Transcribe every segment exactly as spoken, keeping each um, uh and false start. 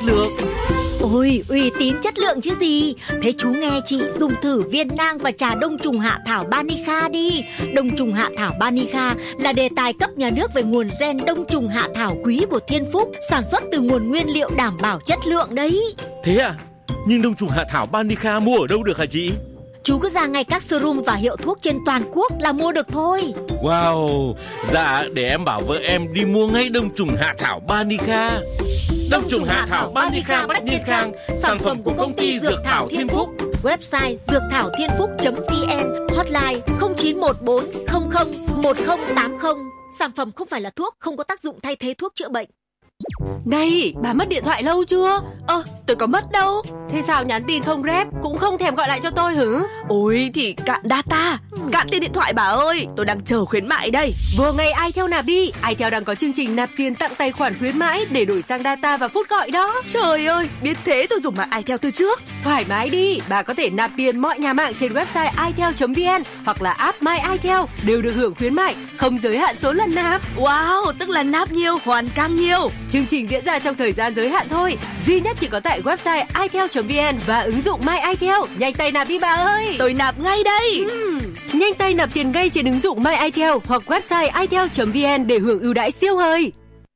lượng. Ôi, uy tín chất lượng chứ gì. Thế chú nghe chị dùng thử viên nang và trà đông trùng hạ thảo Banica đi. Đông trùng hạ thảo Banica là đề tài cấp nhà nước về nguồn gen đông trùng hạ thảo quý của Thiên Phúc, sản xuất từ nguồn nguyên liệu đảm bảo chất lượng đấy. Thế à? Nhưng đông trùng hạ thảo Banica mua ở đâu được hả chị? Chú cứ ra ngay các showroom và hiệu thuốc trên toàn quốc là mua được thôi. Wow, dạ để em bảo vợ em đi mua ngay đông trùng hạ thảo Banica. Đông trùng hạ thảo Banica Bách Niên Khang, sản phẩm của công ty Dược Thảo Thiên Phúc. Website dược thảo thiên phúc chấm vn, hotline không chín một bốn không không một không tám không. Sản phẩm không phải là thuốc, không có tác dụng thay thế thuốc chữa bệnh. Này, bà mất điện thoại lâu chưa? Ơ, tôi có mất đâu. Thế sao nhắn tin không rep, cũng không thèm gọi lại cho tôi hử? Ôi thì cạn data, cạn tiền điện thoại bà ơi. Tôi đang chờ khuyến mại đây. Vừa ngày iTel nạp đi. iTel đang có chương trình nạp tiền tặng tài khoản khuyến mãi để đổi sang data và phút gọi đó. Trời ơi, biết thế tôi dùng mạng iTel từ trước. Thoải mái đi, bà có thể nạp tiền mọi nhà mạng trên website itel chấm vn hoặc là app My iTel đều được hưởng khuyến mại, không giới hạn số lần nạp. Wow, tức là nạp nhiều hoàn càng nhiều. Chương trình diễn ra trong thời gian giới hạn thôi, duy nhất chỉ có tại website itel chấm vn và ứng dụng My iTel. Nhanh tay nạp đi bà ơi. Tôi nạp ngay đây. uhm. Nhanh tay nạp tiền ngay trên ứng dụng My iTel hoặc website itel chấm vn để hưởng ưu đãi siêu hời.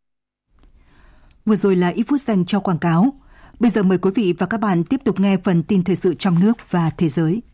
Vừa rồi là ít phút dành cho quảng cáo. Bây giờ mời quý vị và các bạn tiếp tục nghe phần tin thời sự trong nước và thế giới.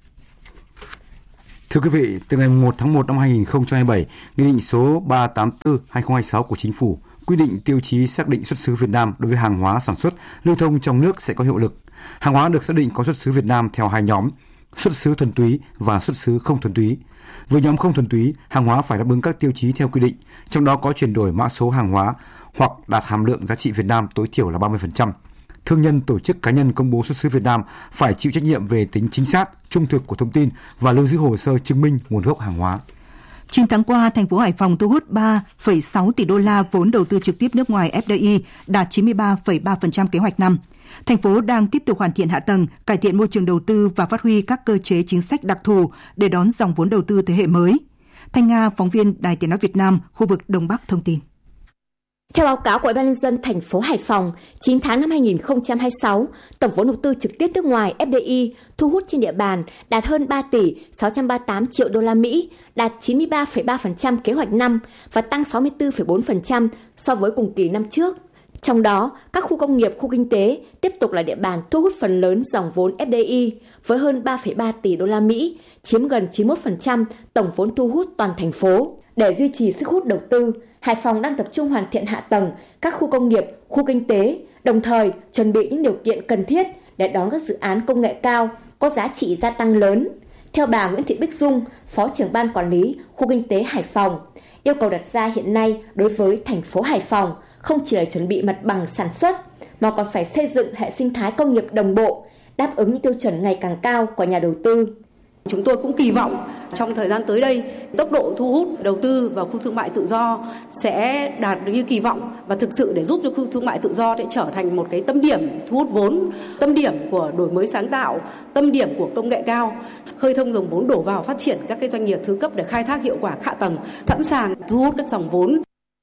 Thưa quý vị, từ ngày một tháng một năm hai nghìn không trăm hai mươi bảy, Nghị định số ba trăm tám mươi tư trên hai nghìn không trăm hai mươi sáu của Chính phủ quy định tiêu chí xác định xuất xứ Việt Nam đối với hàng hóa sản xuất lưu thông trong nước sẽ có hiệu lực. Hàng hóa được xác định có xuất xứ Việt Nam theo hai nhóm: xuất xứ thuần túy và xuất xứ không thuần túy. Với nhóm không thuần túy, hàng hóa phải đáp ứng các tiêu chí theo quy định, trong đó có chuyển đổi mã số hàng hóa hoặc đạt hàm lượng giá trị Việt Nam tối thiểu là ba mươi phần trăm. Thương nhân, tổ chức, cá nhân công bố xuất xứ Việt Nam phải chịu trách nhiệm về tính chính xác, trung thực của thông tin và lưu giữ hồ sơ chứng minh nguồn gốc hàng hóa. chín tháng qua, thành phố Hải Phòng thu hút ba phẩy sáu tỷ đô la vốn đầu tư trực tiếp nước ngoài ép đê i, đạt chín mươi ba phẩy ba phần trăm kế hoạch năm. Thành phố đang tiếp tục hoàn thiện hạ tầng, cải thiện môi trường đầu tư và phát huy các cơ chế chính sách đặc thù để đón dòng vốn đầu tư thế hệ mới. Thanh Nga, phóng viên Đài Tiếng nói Việt Nam, khu vực Đông Bắc thông tin. Theo báo cáo của Ủy ban nhân dân thành phố Hải Phòng, chín tháng năm hai nghìn không trăm hai mươi sáu, tổng vốn đầu tư trực tiếp nước ngoài ép đê i thu hút trên địa bàn đạt hơn ba tỷ sáu trăm ba mươi tám triệu đô la Mỹ, đạt chín mươi ba phẩy ba phần trăm kế hoạch năm và tăng sáu mươi tư phẩy bốn phần trăm so với cùng kỳ năm trước. Trong đó, các khu công nghiệp, khu kinh tế tiếp tục là địa bàn thu hút phần lớn dòng vốn ép đê i với hơn ba phẩy ba tỷ đô la Mỹ, chiếm gần chín mươi mốt phần trăm tổng vốn thu hút toàn thành phố. Để duy trì sức hút đầu tư, Hải Phòng đang tập trung hoàn thiện hạ tầng các khu công nghiệp, khu kinh tế, đồng thời chuẩn bị những điều kiện cần thiết để đón các dự án công nghệ cao có giá trị gia tăng lớn. Theo bà Nguyễn Thị Bích Dung, Phó trưởng ban quản lý khu kinh tế Hải Phòng, yêu cầu đặt ra hiện nay đối với thành phố Hải Phòng không chỉ là chuẩn bị mặt bằng sản xuất mà còn phải xây dựng hệ sinh thái công nghiệp đồng bộ, đáp ứng những tiêu chuẩn ngày càng cao của nhà đầu tư. Chúng tôi cũng kỳ vọng trong thời gian tới đây, tốc độ thu hút đầu tư vào khu thương mại tự do sẽ đạt được như kỳ vọng và thực sự để giúp cho khu thương mại tự do để trở thành một cái tâm điểm thu hút vốn, tâm điểm của đổi mới sáng tạo, tâm điểm của công nghệ cao, khơi thông dòng vốn đổ vào phát triển các cái doanh nghiệp thứ cấp để khai thác hiệu quả hạ tầng, sẵn sàng thu hút các dòng vốn.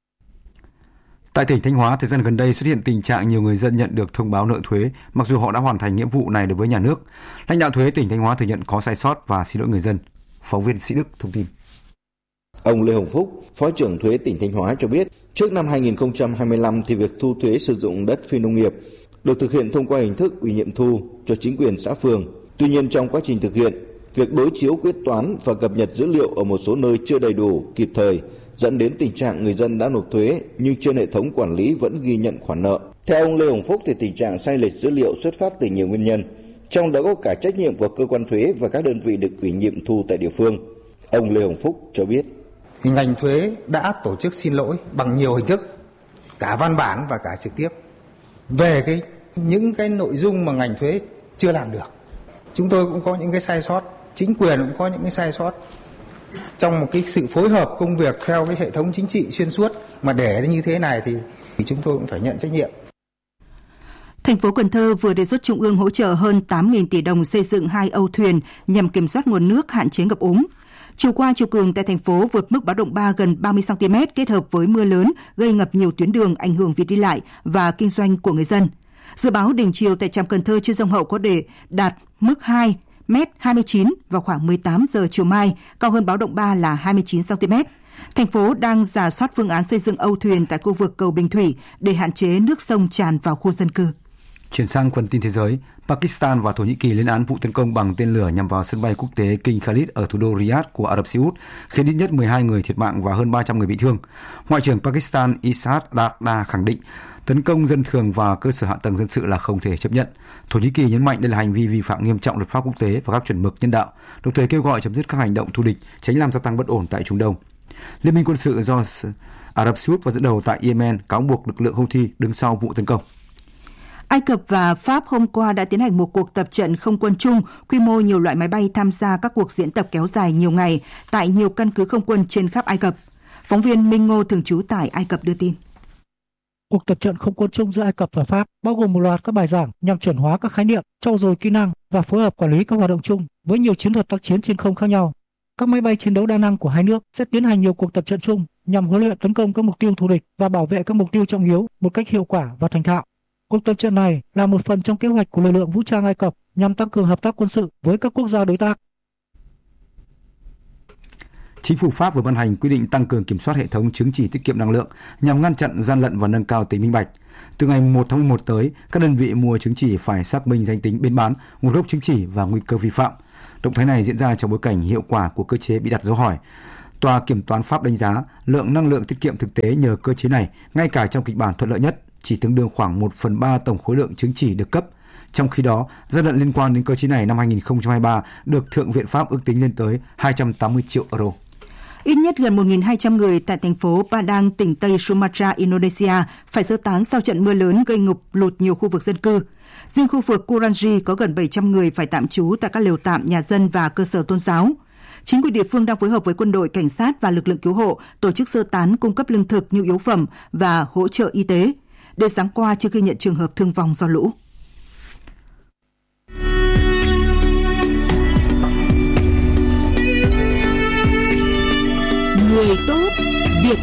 Tại tỉnh Thanh Hóa, thời gian gần đây xuất hiện tình trạng nhiều người dân nhận được thông báo nợ thuế mặc dù họ đã hoàn thành nghĩa vụ này đối với nhà nước. Lãnh đạo thuế tỉnh Thanh Hóa thừa nhận có sai sót và xin lỗi người dân. Phóng viên Sĩ Đức thông tin. Ông Lê Hồng Phúc, Phó trưởng thuế tỉnh Thanh Hóa cho biết, trước năm hai nghìn không trăm hai mươi lăm thì việc thu thuế sử dụng đất phi nông nghiệp được thực hiện thông qua hình thức ủy nhiệm thu cho chính quyền xã phường. Tuy nhiên trong quá trình thực hiện, việc đối chiếu quyết toán và cập nhật dữ liệu ở một số nơi chưa đầy đủ, kịp thời, dẫn đến tình trạng người dân đã nộp thuế nhưng trên hệ thống quản lý vẫn ghi nhận khoản nợ. Theo ông Lê Hồng Phúc thì tình trạng sai lệch dữ liệu xuất phát từ nhiều nguyên nhân, trong đó có cả trách nhiệm của cơ quan thuế và các đơn vị được ủy nhiệm thu tại địa phương. Ông Lê Hồng Phúc cho biết, ngành thuế đã tổ chức xin lỗi bằng nhiều hình thức, cả văn bản và cả trực tiếp, về cái những cái nội dung mà ngành thuế chưa làm được. Chúng tôi cũng có những cái sai sót, chính quyền cũng có những cái sai sót trong một cái sự phối hợp công việc theo cái hệ thống chính trị xuyên suốt, mà để như thế này thì, thì chúng tôi cũng phải nhận trách nhiệm. Thành phố Cần Thơ vừa đề xuất Trung ương hỗ trợ hơn tám nghìn tỷ đồng xây dựng hai âu thuyền nhằm kiểm soát nguồn nước, hạn chế ngập úng. Chiều qua, chiều cường tại thành phố vượt mức báo động ba gần ba mươi xăng ti mét kết hợp với mưa lớn gây ngập nhiều tuyến đường, ảnh hưởng việc đi lại và kinh doanh của người dân. Dự báo đỉnh chiều tại trạm Cần Thơ trên sông Hậu có thể đạt mức hai mét hai mươi chín vào khoảng mười tám giờ chiều mai, cao hơn báo động ba là hai mươi chín xăng ti mét. Thành phố đang rà soát phương án xây dựng âu thuyền tại khu vực cầu Bình Thủy để hạn chế nước sông tràn vào khu dân cư. Chuyển sang phần tin thế giới, Pakistan và Thổ Nhĩ Kỳ lên án vụ tấn công bằng tên lửa nhằm vào sân bay quốc tế King Khalid ở thủ đô Riyadh của Ả Rập Xê Út, khiến ít nhất mười hai người thiệt mạng và hơn ba trăm người bị thương. Ngoại trưởng Pakistan Ishaq Darda khẳng định tấn công dân thường và cơ sở hạ tầng dân sự là không thể chấp nhận. Thổ Nhĩ Kỳ nhấn mạnh đây là hành vi vi phạm nghiêm trọng luật pháp quốc tế và các chuẩn mực nhân đạo, đồng thời kêu gọi chấm dứt các hành động thù địch, tránh làm gia tăng bất ổn tại Trung Đông. Liên minh quân sự do Ả Rập Xê Út và dẫn đầu tại Yemen cáo buộc lực lượng Houthi đứng sau vụ tấn công. Ai Cập và Pháp hôm qua đã tiến hành một cuộc tập trận không quân chung, quy mô nhiều loại máy bay tham gia các cuộc diễn tập kéo dài nhiều ngày tại nhiều căn cứ không quân trên khắp Ai Cập. Phóng viên Minh Ngô thường trú tại Ai Cập đưa tin. Cuộc tập trận không quân chung giữa Ai Cập và Pháp bao gồm một loạt các bài giảng nhằm chuẩn hóa các khái niệm, trau dồi kỹ năng và phối hợp quản lý các hoạt động chung với nhiều chiến thuật tác chiến trên không khác nhau. Các máy bay chiến đấu đa năng của hai nước sẽ tiến hành nhiều cuộc tập trận chung nhằm huấn luyện tấn công các mục tiêu thù địch và bảo vệ các mục tiêu trọng yếu một cách hiệu quả và thành thạo. Cuộc tập trận này là một phần trong kế hoạch của lực lượng vũ trang Ai Cập nhằm tăng cường hợp tác quân sự với các quốc gia đối tác. Chính phủ Pháp vừa ban hành quy định tăng cường kiểm soát hệ thống chứng chỉ tiết kiệm năng lượng nhằm ngăn chặn gian lận và nâng cao tính minh bạch. Từ ngày một tháng mười một tới, các đơn vị mua chứng chỉ phải xác minh danh tính bên bán, nguồn gốc chứng chỉ và nguy cơ vi phạm. Động thái này diễn ra trong bối cảnh hiệu quả của cơ chế bị đặt dấu hỏi. Tòa Kiểm toán Pháp đánh giá lượng năng lượng tiết kiệm thực tế nhờ cơ chế này, ngay cả trong kịch bản thuận lợi nhất, chỉ tương đương khoảng một phần ba tổng khối lượng chứng chỉ được cấp. Trong khi đó, gian lận liên quan đến cơ chế này năm hai không hai ba được Thượng viện Pháp ước tính lên tới hai trăm tám mươi triệu euro. Ít nhất gần một nghìn hai trăm người tại thành phố Padang, tỉnh Tây Sumatra, Indonesia phải sơ tán sau trận mưa lớn gây ngập lụt nhiều khu vực dân cư. Riêng khu vực Kuranji có gần bảy trăm người phải tạm trú tại các lều tạm, nhà dân và cơ sở tôn giáo. Chính quyền địa phương đang phối hợp với quân đội, cảnh sát và lực lượng cứu hộ tổ chức sơ tán, cung cấp lương thực, nhu yếu phẩm và hỗ trợ y tế. Đến sáng qua chưa ghi nhận trường hợp thương vong do lũ. Người tốt